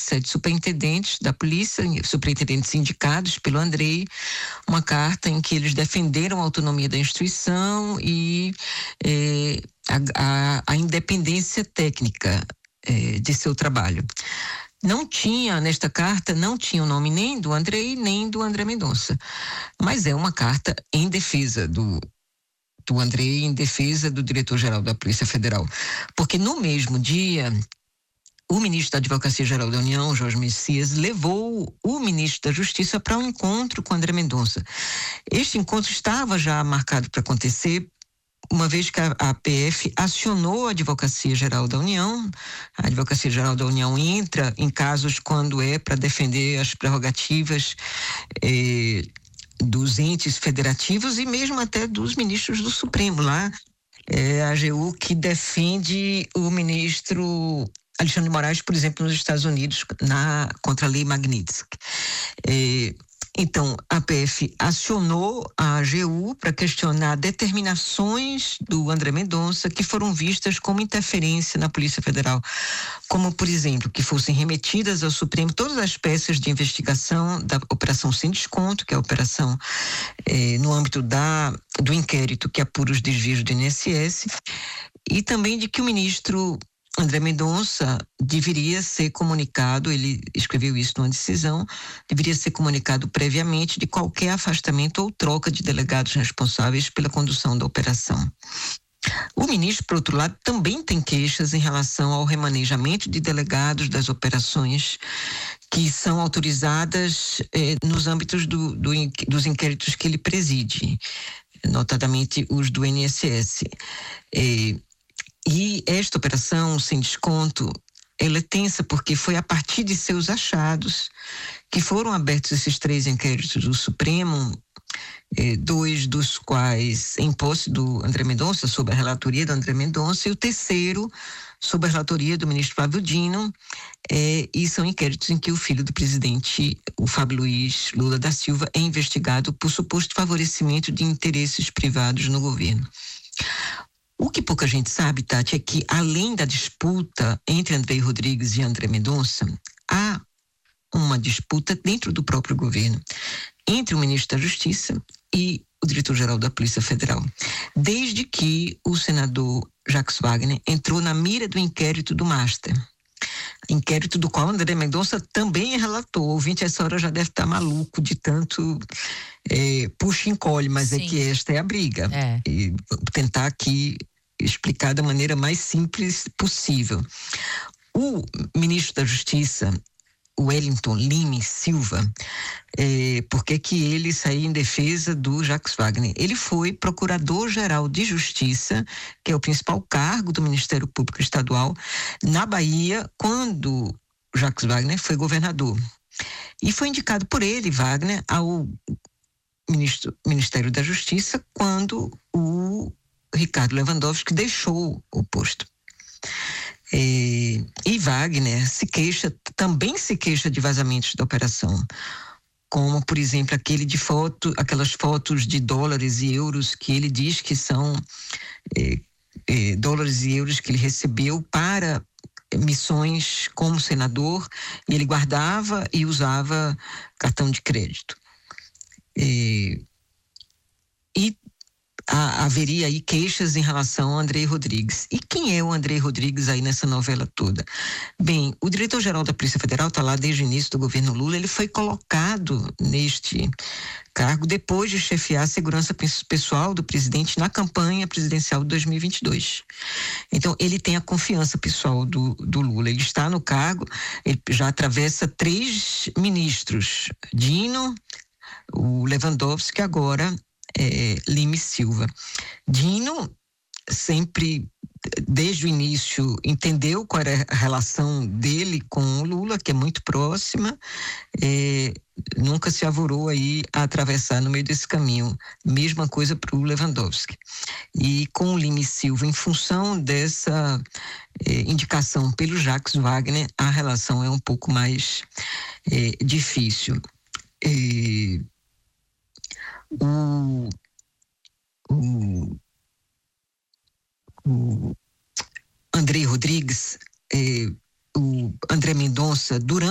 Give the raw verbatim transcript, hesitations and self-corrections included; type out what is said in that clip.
sete superintendentes da polícia, superintendentes indicados pelo Andrei, uma carta em que eles defenderam a autonomia da instituição e eh, a, a, a independência técnica eh, de seu trabalho. Não tinha, nesta carta, não tinha o nome nem do Andrei, nem do André Mendonça, mas é uma carta em defesa do do Andrei, em defesa do diretor-geral da Polícia Federal. Porque no mesmo dia, o ministro da Advocacia-Geral da União, Jorge Messias, levou o ministro da Justiça para um encontro com André Mendonça. Este encontro estava já marcado para acontecer, uma vez que a, a A P F acionou a Advocacia-Geral da União. A Advocacia-Geral da União entra em casos quando é para defender as prerrogativas eh, dos entes federativos e mesmo até dos ministros do Supremo. Lá é a AGU que defende o ministro Alexandre de Moraes, por exemplo, nos Estados Unidos, na, contra a lei Magnitsky. É, então, a P F acionou a AGU para questionar determinações do André Mendonça que foram vistas como interferência na Polícia Federal, como, por exemplo, que fossem remetidas ao Supremo todas as peças de investigação da Operação Sem Desconto, que é a operação eh, no âmbito da, do inquérito que apura os desvios do I N S S, e também de que o ministro André Mendonça deveria ser comunicado, ele escreveu isso numa decisão, deveria ser comunicado previamente de qualquer afastamento ou troca de delegados responsáveis pela condução da operação. O ministro, por outro lado, também tem queixas em relação ao remanejamento de delegados das operações que são autorizadas eh, nos âmbitos do, do, dos inquéritos que ele preside, notadamente os do I N S S. Eh, E esta operação sem desconto, ela é tensa porque foi a partir de seus achados que foram abertos esses três inquéritos do Supremo, eh, dois dos quais em posse do André Mendonça, sob a relatoria do André Mendonça, e o terceiro sob a relatoria do ministro Flávio Dino, eh, e são inquéritos em que o filho do presidente, o Fábio Luiz Lula da Silva, é investigado por suposto favorecimento de interesses privados no governo. O que pouca gente sabe, Tati, é que além da disputa entre Andrei Rodrigues e André Mendonça, há uma disputa dentro do próprio governo, entre o ministro da Justiça e o diretor-geral da Polícia Federal, desde que o senador Jacques Wagner entrou na mira do inquérito do Master, inquérito do qual André Mendonça também é relator. O ouvinte essa hora já deve estar maluco de tanto é, puxa e encolhe, mas Sim. é que esta é a briga. É. E vou tentar aqui explicar da maneira mais simples possível. O ministro da Justiça, o Wellington Lima Silva, é, por que que ele saiu em defesa do Jacques Wagner? Ele foi procurador-geral de Justiça, que é o principal cargo do Ministério Público Estadual, na Bahia, quando Jacques Wagner foi governador. E foi indicado por ele, Wagner, ao ministro, Ministério da Justiça, quando o Ricardo Lewandowski deixou o posto. E, e Wagner se queixa, também se queixa de vazamentos da operação, como, por exemplo, aquele de foto, aquelas fotos de dólares e euros que ele diz que são eh, eh, dólares e euros que ele recebeu para missões como senador, e ele guardava e usava cartão de crédito. E, e Ha, haveria aí queixas em relação ao Andrei Rodrigues. E quem é o Andrei Rodrigues aí nessa novela toda? Bem, o diretor-geral da Polícia Federal está lá desde o início do governo Lula. Ele foi colocado neste cargo depois de chefiar a segurança pessoal do presidente na campanha presidencial de dois mil e vinte e dois. Então, ele tem a confiança pessoal do, do Lula. Ele está no cargo, ele já atravessa três ministros, Dino, o Lewandowski, agora É, Lima Silva. Dino sempre, desde o início, entendeu qual era a relação dele com o Lula, que é muito próxima, é, nunca se avorou aí a atravessar no meio desse caminho. Mesma coisa para o Lewandowski. E com o Lima Silva, em função dessa é, indicação pelo Jacques Wagner, a relação é um pouco mais é, difícil. É, O, o, o Andrei Rodrigues, eh, o André Mendonça, durante